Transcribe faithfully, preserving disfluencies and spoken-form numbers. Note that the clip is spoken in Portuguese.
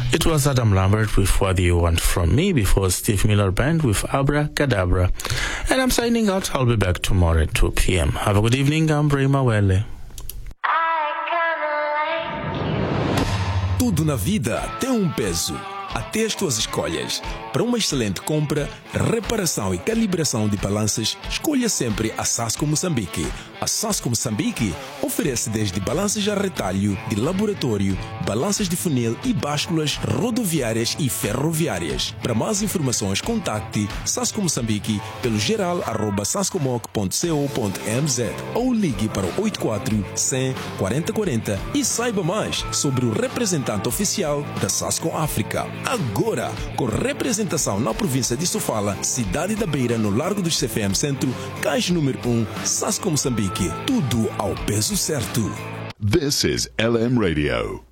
It was Adam Lambert with What Do You Want From Me before Steve Miller Band with Abracadabra. And I'm signing out. I'll be back tomorrow at two p.m. Have a good evening. I'm Bray Mawele. Tudo na vida tem um peso, até as tuas escolhas. Para uma excelente compra, reparação e calibração de balanças, escolha sempre a Sasco Moçambique. A Sasco Moçambique oferece desde balanças a retalho, de laboratório, balanças de funil e básculas rodoviárias e ferroviárias. Para mais informações, contacte Sasco Moçambique pelo geral arroba sascomoc ponto co ponto mz ou ligue para o oito quatro cem quarenta quarenta e saiba mais sobre o representante oficial da Sasco África. Agora, com representação na província de Sofala, cidade da Beira, no Largo dos C F M Centro, caixa número um, Sasco Moçambique. Tudo ao peso certo. This is L M Radio.